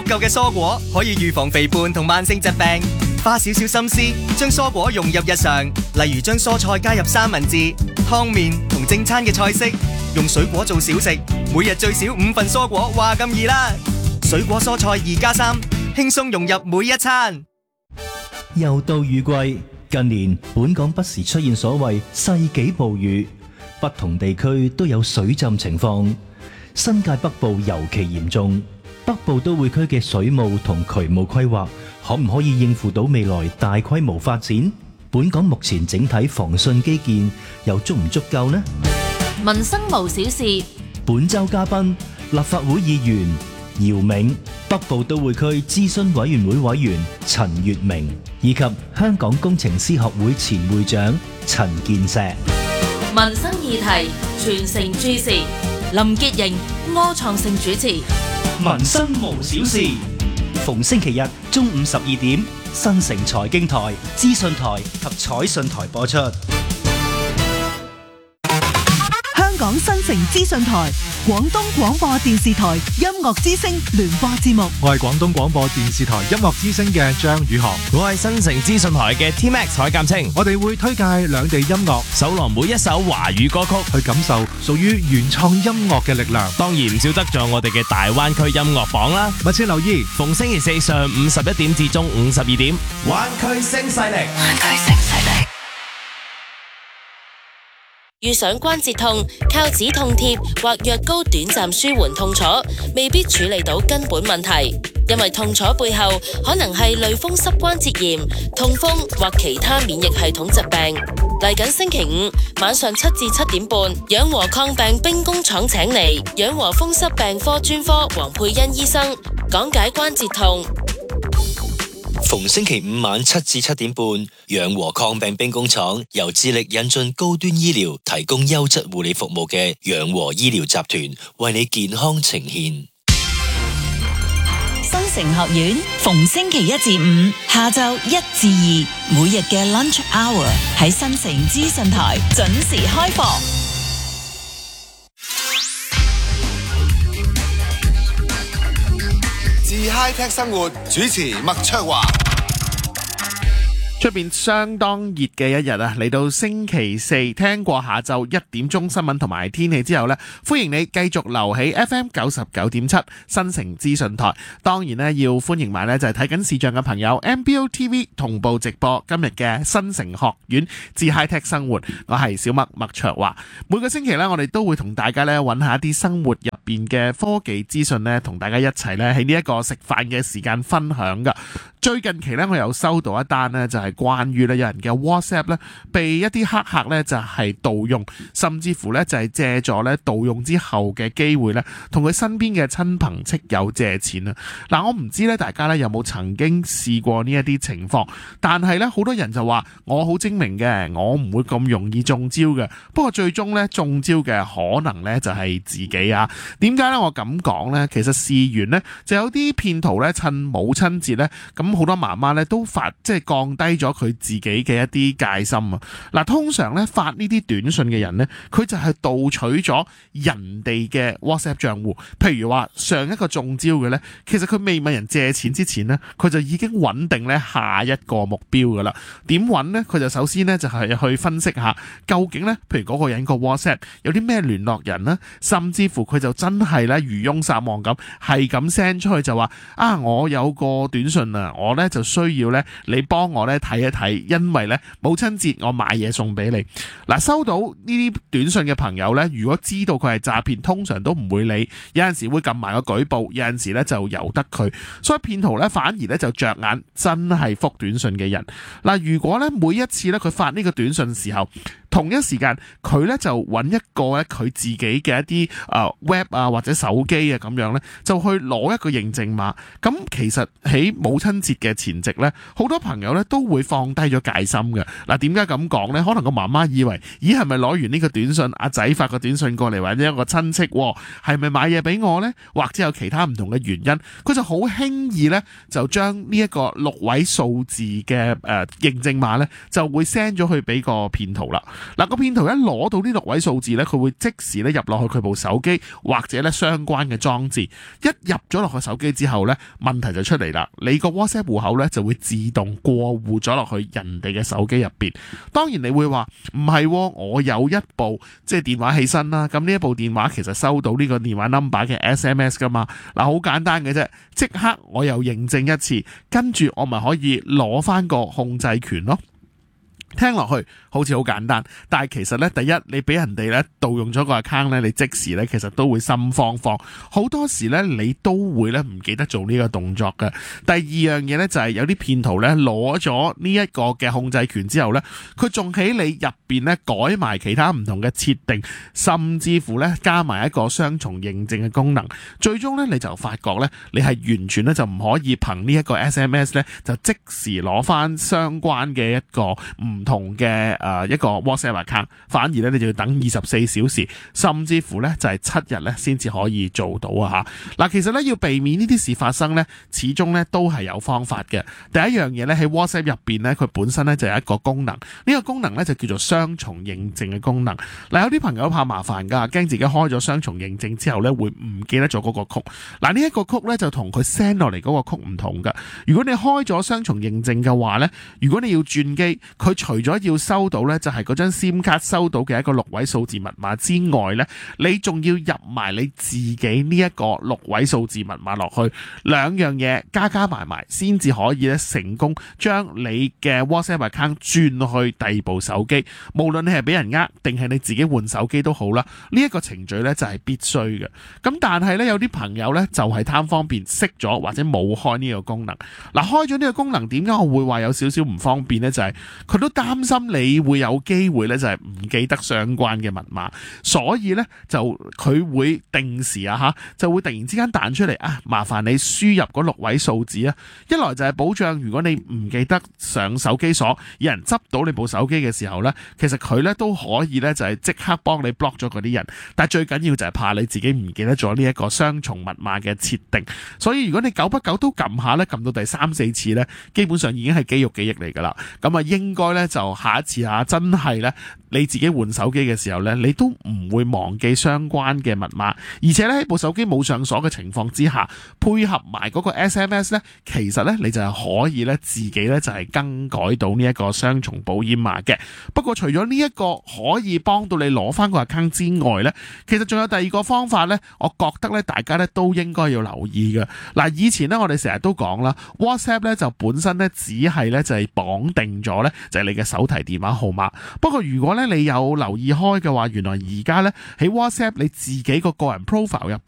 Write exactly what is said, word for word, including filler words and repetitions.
夠嘅蔬果可以預防肥胖同慢性疾病。花少少心思，將蔬果融入日常，例如將蔬菜加入三文治、湯麵同正餐嘅菜式，用水果做小食，每日最少五份蔬果，話咁易啦！水果蔬菜二加三，輕鬆融入每一餐。 又到雨季，近年本港不時出現所謂世紀暴雨，不同地區都有水浸情況。新界北部尤其嚴重，北部都會區嘅水務同渠務規劃可唔可以應付到未來大規模發展？本港目前整體防汛基建又足唔足夠呢？ 民生無小事， 本周嘉賓立法會議員姚銘、北部都會區諮詢委員會委員陳月明，以及香港工程師學會前會長陳健碩。 民生議題全城注視，林潔瑩、柯創盛主持。 民生無小事，逢星期日中午十二點，新城財經台、資訊台及彩訊台播出。 香港新城資訊台、廣東廣播電視台音樂之聲聯播節目。 我係廣東廣播電視台音樂之聲嘅張宇航， 我係新城資訊台嘅 T Max 蔡鑑清。 我哋會推介兩地音樂， 搜羅每一首華語歌曲， 去感受屬於原創音樂嘅力量。 當然唔少得咗我哋嘅大灣區音樂榜啦。 密切留意， 逢星期四上午十一點至中午十二點，灣區聲勢力，灣區聲勢力。 遇上關節痛，靠止痛貼或藥膏短暫舒緩痛楚，未必處理到根本問題，因為痛楚背後可能係類風濕關節炎、痛風或其他免疫系統疾病。嚟緊星期五晚上七至七點半，養和抗病兵工廠請嚟養和風濕病科專科黃佩欣醫生講解關節痛。 逢星期五晚七至七點半，養和抗病兵工廠由致力引進高端醫療、提供優質護理服務嘅養和醫療集團為你健康呈現。 新城學院逢星期一至五下晝一至二，每日嘅 lunch hour 喺新城資訊台準時開課。 自 High Tech 生活主持麥卓華。 出邊相當熱嘅一日啊，嚟到星期四，聽過下晝一點鐘新聞同埋天氣之後呢，歡迎你繼續留喺 F M 九十九點七新城資訊台。當然呢，要歡迎埋呢就係睇緊視像嘅朋友 M B O T V 同步直播今日嘅新城學院至 High Tech 生活。我係小麥麥卓華。每個星期呢，我哋都會同大家呢揾下一啲生活入邊嘅科技資訊呢，同大家一齊呢喺呢一個食飯嘅時間分享噶。最近期呢，我有收到一單呢，就係關於咧有人嘅 WhatsApp 咧被一啲黑客咧就係盜用，甚至乎咧就係借咗咧盜用之後嘅機會咧，同佢身邊嘅親朋戚友借錢啊！嗱，我唔知咧大家咧有冇曾經試過呢一啲情況，但係咧好多人就話我好精明嘅，我唔會咁容易中招嘅。不過最終咧中招嘅可能咧就係自己啊！點解咧我咁講咧？其實事緣咧就有啲騙徒咧趁母親節咧，咁好多媽媽咧都發即係降低咗佢自己嘅一啲戒心啊！嗱，通常咧發呢啲短信嘅人咧，佢就係盜取咗人哋嘅 WhatsApp 賬戶。譬如話上一個中招嘅咧，其實佢未問人借錢之前咧，佢就已經穩定咧下一個目標噶啦。點揾咧？佢就首先咧就係去分析下究竟咧，譬如嗰個人個 WhatsApp 有啲咩聯絡人啦，甚至乎佢就真係咧漁翁撒網咁，係咁 send 出去就話啊，我有個短信啊，我咧就需要咧你幫我咧睇一睇，因為咧母親節我買嘢送俾你。嗱，收到呢啲短信嘅朋友咧，如果知道佢係詐騙，通常都唔會理，有陣時會撳埋個舉報，有陣時咧就由得佢。所以騙徒咧反而咧就着眼真係覆短信嘅人。嗱，如果咧每一次咧佢發呢個短信時候，同一時間佢咧就揾一個咧佢自己嘅一啲誒、呃、web 啊或者手機啊咁樣咧，就去攞一個認證碼。咁其實喺母親節嘅前夕咧，好多朋友咧都會放低咗戒心嘅。嗱，點解咁講咧？可能個媽媽以為，咦係咪攞完呢個短信，阿仔發個短信過嚟，或者一個親戚係咪買嘢俾我咧？或者有其他唔同嘅原因，佢就好輕易咧就將呢一個六位數字嘅誒、呃、認證碼咧就會 send 咗去俾個騙徒啦。 嗱，個騙徒一攞到呢六位數字咧，佢會即時咧入落去佢部手機或者咧相關嘅裝置，一入咗落去手機之後咧，問題就出嚟啦。你個 WhatsApp 戶口咧就會自動過戶咗落去人哋嘅手機入邊。當然你會話唔係，我有一部即係電話起身啦，咁呢一部電話其實收到呢個電話 number 嘅 S M S 噶嘛。嗱，好簡單嘅啫，即刻我又認證一次，跟住我咪可以攞翻個控制權咯。聽落去好似好簡單，但係其實咧，第一你俾人哋咧盜用咗個 account 咧，你即時咧其實都會心慌慌，好多時咧你都會咧唔記得做呢個動作嘅。第二樣嘢咧就係有啲騙徒咧攞咗呢一個嘅控制權之後咧，佢仲喺你入邊咧改埋其他唔同嘅設定，甚至乎咧加埋一個雙重認證嘅功能，最終咧你就發覺咧你係完全咧就唔可以憑呢一個 S M S 咧就即時攞翻相關嘅一個唔唔同嘅誒一個 WhatsApp account， 反而咧你就要等二十四小時，甚至乎咧就係七日咧先至可以做到啊嚇！嗱，其實咧要避免呢啲事發生咧，始終咧都係有方法嘅。第一樣嘢咧喺 WhatsApp 入邊咧，佢本身咧就有一個功能，呢、呢個功能咧就叫做雙重認證嘅功能。嗱，有啲朋友怕麻煩㗎，驚自己開咗雙重認證之後咧會唔記得咗嗰個曲。嗱，呢一個曲咧就同佢 send 落嚟嗰個曲唔同㗎。如果你開咗雙重認證嘅話咧，如果你要轉機，佢除咗要收到咧，就係嗰張 SIM 卡收到嘅一個六位數字密碼之外咧，你仲要入埋你自己呢一個六位數字密碼落去，兩樣嘢加加埋埋，先至可以咧成功將你嘅 WhatsApp account 轉去第二部手機。無論你係俾人呃定係你自己換手機都好啦，呢一個程序咧就係必須嘅。咁但係咧有啲朋友咧就係貪方便，熄咗或者冇開呢個功能。嗱，開咗呢個功能，點解我會話有少少唔方便咧？就係佢都擔心你會有機會咧，就係唔記得相關嘅密碼，所以咧就佢會定時啊吓，就會突然之間彈出嚟啊，麻煩你輸入嗰六位數字啊。一來就係保障，如果你唔記得上手機鎖，有人執到你部手機嘅時候咧，其實佢咧都可以咧就係即刻幫你 block 咗嗰啲人。但係最緊要就係怕你自己唔記得咗呢一個雙重密碼嘅設定，所以如果你久不久都撳下咧，撳到第三四次咧，基本上已經係肌肉記憶嚟噶啦。咁啊，應該咧就下一次啊，真係咧你自己換手機嘅時候咧，你都唔會忘記相關嘅密碼，而且咧喺部手機冇上鎖嘅情況之下，配合埋嗰個 S M S 咧，其實咧你就係可以咧自己咧就係更改到呢一個雙重保險碼嘅。不過除咗呢一個可以幫到你攞翻個 account 之外咧，其實仲有第二個方法咧，我覺得咧大家咧都應該要留意嘅。嗱，以前咧我哋成日都講啦 ，WhatsApp 咧就本身咧只係咧就係綁定咗咧就係你嘅手提電話號碼。不過如果咧你有留意開嘅話，原來而家咧喺 WhatsApp 你自己個個人 profile 入邊